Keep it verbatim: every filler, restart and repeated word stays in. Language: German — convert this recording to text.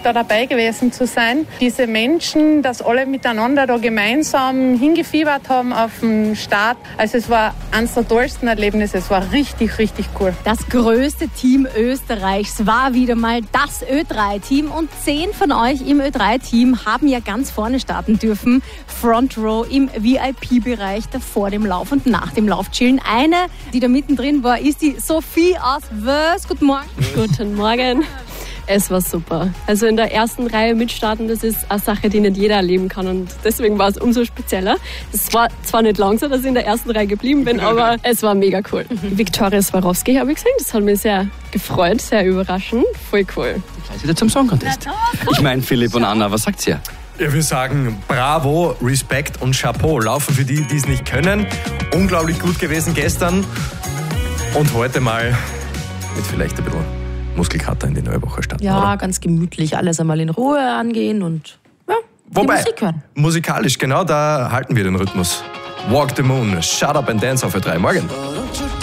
da dabei gewesen zu sein. Diese Menschen, dass alle miteinander da gemeinsam hingefiebert haben auf den Start. Also es war eines der tollsten Erlebnisse. Es war richtig, richtig cool. Das größte Team Österreichs war wieder mal das Ö drei Team und zehn von euch im Ö drei Team haben ja ganz vorne starten dürfen. Front Row im V I P-Bereich, da vor dem Lauf und nach dem Lauf chillen. Eine, die da mittendrin war, ist die Sophie aus Wörs. Guten Morgen. Guten Morgen. Es war super. Also in der ersten Reihe mitstarten, das ist eine Sache, die nicht jeder erleben kann und deswegen war es umso spezieller. Es war zwar nicht lang so, dass ich in der ersten Reihe geblieben bin, aber es war mega cool. Mhm. Viktoria Swarovski habe ich gesehen, das hat mich sehr gefreut, sehr überraschend, voll cool. Gleich wieder zum Song Contest. Ich meine, Philipp und Anna, was sagt ihr? Ja, wir sagen Bravo, Respekt und Chapeau. Laufen für die, die es nicht können. Unglaublich gut gewesen gestern und heute mal mit vielleicht ein bisschen Muskelkater in die neue Woche starten. Ja, oder? Ganz gemütlich, alles einmal in Ruhe angehen und ja, Wobei, die Musik hören. Musikalisch, genau da halten wir den Rhythmus. Walk the Moon, Shut Up and Dance auf Ö drei. Morgen.